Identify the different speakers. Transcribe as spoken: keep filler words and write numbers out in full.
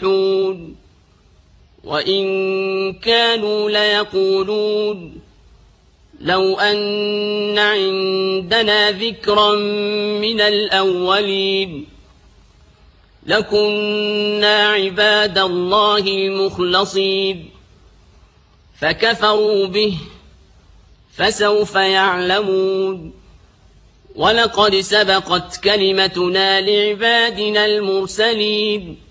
Speaker 1: لَفَرِحُونَ وَإِن كَانُوا لَيَقُولُونَ لَوْ أَنَّ عِندَنَا ذِكْرًا مِنَ الْأَوَّلِينَ لَكُنَّا عِبَادَ اللَّهِ الْمُخْلَصِينَ فَكَفَرُوا بِهِ فَسَوْفَ يَعْلَمُونَ وَلَقَدْ سَبَقَتْ كَلِمَتُنَا لِعِبَادِنَا الْمُرْسَلِينَ